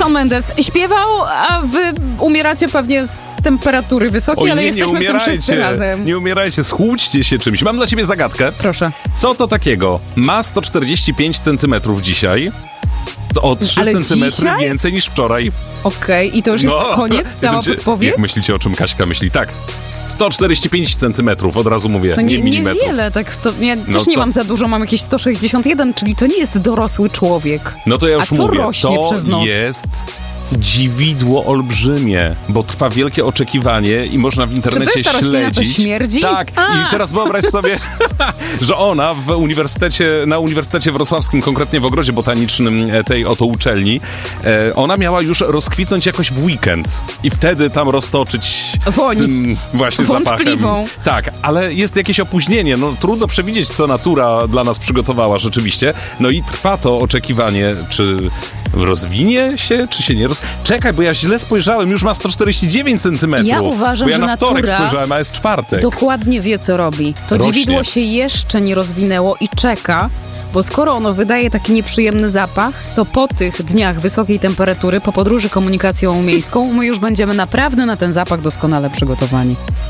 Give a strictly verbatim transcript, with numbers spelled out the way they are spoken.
Shawn Mendes śpiewał, a wy umieracie pewnie z temperatury wysokiej, Oj, ale nie, nie jesteśmy w tym wszyscy umierajcie, razem. nie umierajcie, schłódźcie się czymś. Mam dla ciebie zagadkę. Proszę. Co to takiego? Ma sto czterdzieści pięć centymetrów dzisiaj. To o trzy Ale centymetry dzisiaj? więcej niż wczoraj. Okej, okay. I to już jest koniec? Cała Jestem podpowiedź? Jak myślicie, o czym Kaśka myśli? Tak. sto czterdzieści pięć centymetrów, od razu mówię, To nie, nie, milimetrów. niewiele, tak sto, ja No też nie to- mam za dużo, mam jakieś sto sześćdziesiąt jeden, czyli to nie jest dorosły człowiek. No to ja już A co mówię, rośnie to przez noc? jest dziwidło olbrzymie, bo trwa wielkie oczekiwanie i można w internecie Czy to jest ta roślina, co śledzić. śmierdzi? Tak, A. i teraz wyobraź sobie, że ona w uniwersytecie, na Uniwersytecie Wrocławskim, konkretnie w Ogrodzie Botanicznym tej oto uczelni, e, ona miała już rozkwitnąć jakoś w weekend i wtedy tam roztoczyć Woń. tym właśnie Wątpliwą. zapachem. Tak, ale jest jakieś opóźnienie, no trudno przewidzieć, co natura dla nas przygotowała rzeczywiście, no i trwa to oczekiwanie, czy rozwinie się, czy się nie roz... Czekaj, bo ja źle spojrzałem, już ma sto czterdzieści dziewięć centymetrów. Ja uważam, bo ja że na wtorek natura spojrzałem, a jest czwartek. Dokładnie wie, co robi. To Rośnie. dziwidło się jeszcze nie rozwinęło i czeka, bo skoro ono wydaje taki nieprzyjemny zapach, to po tych dniach wysokiej temperatury, po podróży komunikacją miejską, my już będziemy naprawdę na ten zapach doskonale przygotowani.